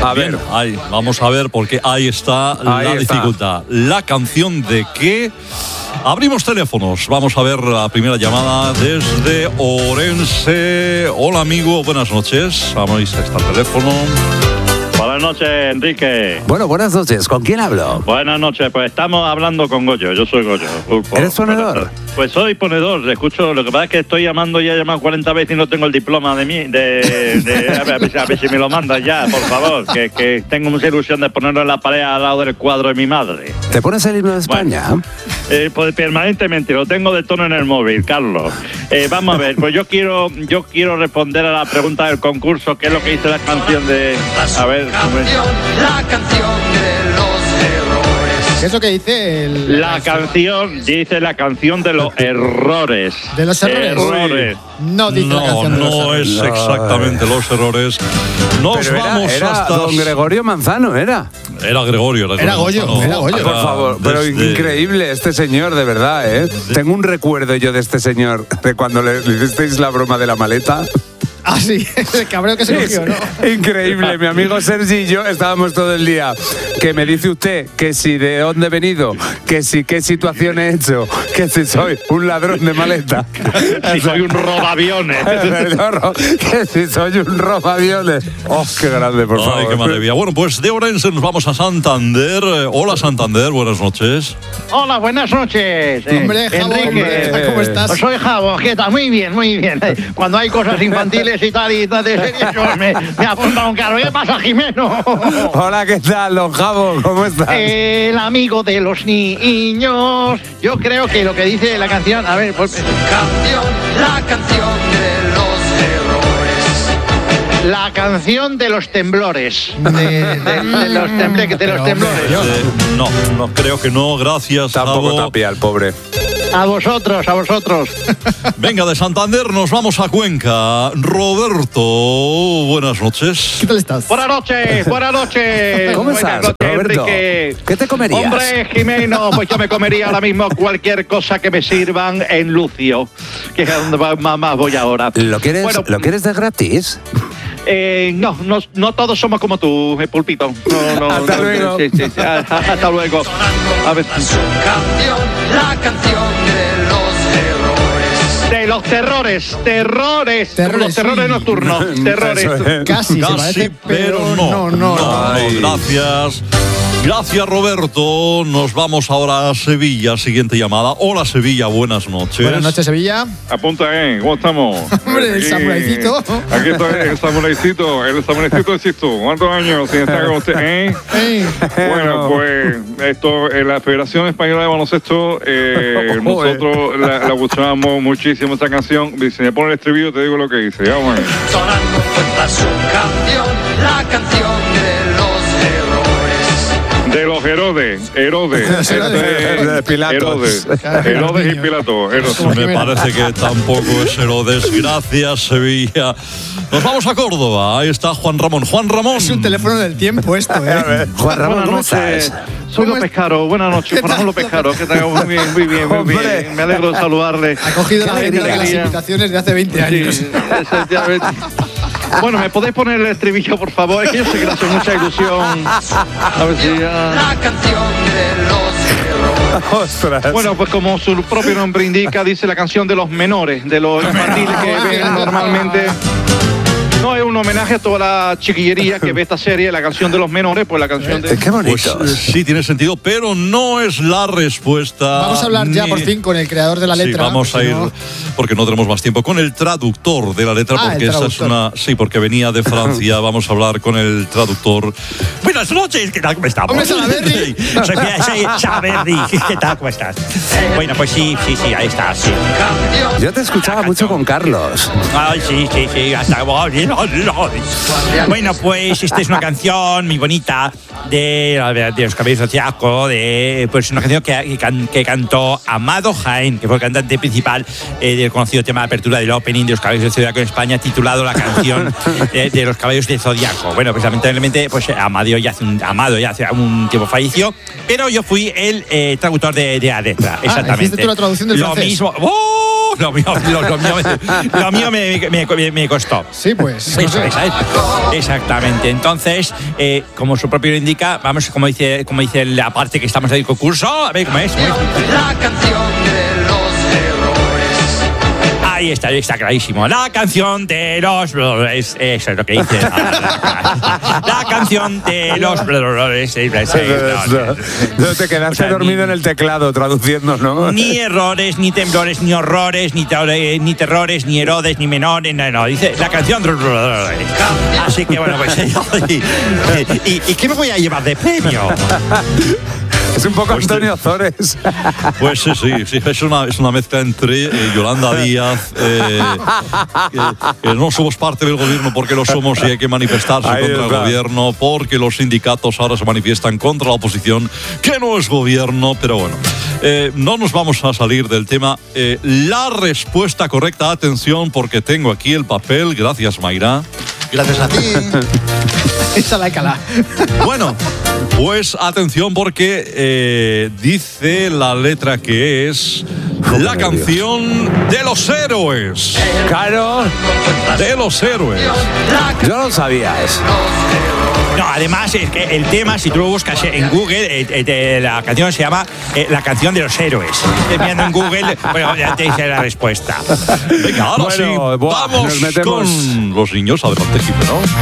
A ver. Ahí, vamos a ver, porque ahí está la dificultad. La canción de qué. Abrimos teléfonos. Vamos a ver la primera llamada desde Orense. Hola, amigo. Buenas noches. Vamos, está el teléfono. Buenas noches, Enrique. Bueno, buenas noches. ¿Con quién hablo? Buenas noches, pues estamos hablando con Goyo. Yo soy Goyo. ¿Eres ponedor? Pues soy ponedor, escucho. Lo que pasa es que estoy llamando, ya he llamado 40 veces y no tengo el diploma de mí. A ver si me lo mandas ya, por favor. Que tengo mucha ilusión de ponerlo en la pared al lado del cuadro de mi madre. ¿Te pones el himno de España? Bueno, pues permanentemente, lo tengo de tono en el móvil, Carlos. Vamos a ver, pues yo quiero responder a la pregunta del concurso, ¿qué es lo que dice la canción de... A ver... La canción de los errores. ¿Qué es lo que dice La canción, dice la canción de los errores. ¿De los errores? No dice la canción de los errores. No es exactamente los errores. Nos vamos era hasta... don Gregorio Manzano, ¿era? Era Gregorio. Era Goyo. Por favor, pero increíble este señor, de verdad, ¿eh? Tengo un recuerdo yo de este señor, de cuando le hicisteis la broma de la maleta. Ah, sí, el cabreo que se cogió, ¿no? Increíble, mi amigo Sergi y yo estábamos todo el día. Que me dice usted que si de dónde he venido, que si qué situación he hecho, que si soy un ladrón de maleta. Si soy un robaviones. Que si soy un robaviones. Oh, qué grande, por favor. Ay, qué maravilla. Bueno, pues de Orense nos vamos a Santander. Hola, Santander, buenas noches. Hola, buenas noches. Hombre, Javo, Enrique, ¿cómo estás? Soy Javo, ¿qué tal? Muy bien, muy bien. Cuando hay cosas infantiles y tal de serie, yo me apunta un carro. ¿Qué pasa, Jimeno? Hola, ¿qué tal, don Javo? ¿Cómo estás? El amigo de los niños. Yo creo que lo que dice la canción... A ver, pues... La canción de los errores. La canción de los temblores. De los temblores. No, creo que no. Gracias, Tampoco Javo. Tapia, el pobre. A vosotros. Venga, de Santander nos vamos a Cuenca. Roberto, buenas noches. ¿Qué tal estás? Buenas noches. ¿Cómo Buenas estás, noches, Roberto? Enrique. ¿Qué te comerías? Hombre, Jimeno, pues yo me comería ahora mismo cualquier cosa que me sirvan en Lucio, que es donde más voy ahora. ¿Lo quieres, Bueno, ¿lo quieres de gratis? No todos somos como tú, Pulpito. No, Hasta luego. Sí, hasta luego. A ver. La canción de los errores. De los terrores. Los terrores sí. nocturnos. Terrores. Casi, se parece, pero no. Ay. Gracias, Roberto. Nos vamos ahora a Sevilla. Siguiente llamada. Hola, Sevilla. Buenas noches. Buenas noches, Sevilla. Apunta, ¿cómo estamos? Hombre, el samuraycito. Aquí está el samuraycito existe. ¿Cuántos años sin estar con usted, Bueno, pues esto, en la Federación Española de Baloncesto, nosotros la gustábamos muchísimo esta canción. Si me pone el estribillo te digo lo que dice. Vamos a ver. Sonando cuenta su canción, la canción de los errores. De los Herodes. Herodes y Pilato. Me parece que tampoco es Herodes. Gracias, Sevilla. Nos vamos a Córdoba. Ahí está Juan Ramón. Es un teléfono del tiempo esto, ¿eh? Juan Ramón, Buenas ¿cómo noches. estás? Soy López Caro. Buenas noches, Juan Ramón López Caro. Que tenga muy bien. Hombre. Me alegro de saludarle. Ha cogido la alegría. letra de las invitaciones de hace 20 años. Sí, efectivamente. Bueno, ¿me podéis poner el estribillo, por favor? Es que yo sé que le hace mucha ilusión. A ver si ya... La canción de los errores. Ostras. Bueno, pues como su propio nombre indica, dice la canción de los menores, de los infantiles que ven normalmente. No, es un homenaje a toda la chiquillería que ve esta serie, la canción de los menores, pues la canción de... Qué bonito. Pues sí, tiene sentido, pero no es la respuesta. Vamos a hablar ya por fin con el creador de la letra. Sí, vamos a ir, porque no tenemos más tiempo, con el traductor de la letra, porque esta es una... Sí, porque venía de Francia. Vamos a hablar con el traductor. Buenas noches, ¿qué tal? ¿Cómo estamos? Hombre, Salaberry. Soy Salaberry, ¿qué tal? ¿Cómo estás? Bueno, pues sí, ahí está, sí. Yo te escuchaba mucho con Carlos. Ay, sí, hasta... Bueno, pues esta es una canción muy bonita de los Caballeros de Zodiaco, pues una canción que cantó Amado Jaén, que fue el cantante principal del conocido tema de apertura del opening de los Caballeros de Zodiaco en España, titulado La canción de los Caballeros de Zodiaco. Bueno, pues lamentablemente pues Amado ya hace un tiempo falleció, pero yo fui el traductor de la letra, exactamente. ¿Hiciste tú la traducción del Lo francés? mismo. ¡Oh! lo mío me costó. Sí, pues. Eso, exactamente. Entonces, como su propio indica, vamos, como dice la parte que estamos del concurso, a ver cómo es. La canción de los errores. Ahí está clarísimo. La canción de los... Eso es lo que dice. La canción de los... No te quedaste dormido en el teclado traduciendo, ¿no? Ni errores, ni temblores, ni horrores, ni terrores, ni Herodes, ni menores. No, dice la canción... Así que bueno, pues... ¿Y qué me voy a llevar de premio? Es un poco Antonio Ozores. Pues sí, es una mezcla entre Yolanda Díaz, que no somos parte del gobierno porque lo somos y hay que manifestarse contra el gobierno, porque los sindicatos ahora se manifiestan contra la oposición, que no es gobierno, pero bueno. No nos vamos a salir del tema. La respuesta correcta, atención, porque tengo aquí el papel, gracias Mayra. Gracias a ti. Esa la cala. Bueno, pues atención porque dice la letra que es la canción de los héroes. Claro. De los héroes. Yo no sabía eso. No, además es que el tema, si tú lo buscas en Google, la canción se llama La canción de los héroes. Mirando en Google, bueno, ya te dice la respuesta. Venga, ahora sí, vamos con los niños. Adelante, Jimeno.